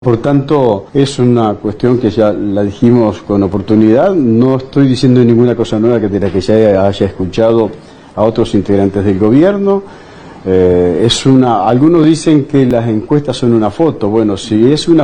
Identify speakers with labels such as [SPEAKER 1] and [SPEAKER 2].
[SPEAKER 1] Por tanto, es una cuestión que ya la dijimos con oportunidad. No estoy diciendo ninguna cosa nueva de la que ya haya escuchado a otros integrantes del gobierno. Algunos dicen que las encuestas son una foto. Bueno, si es una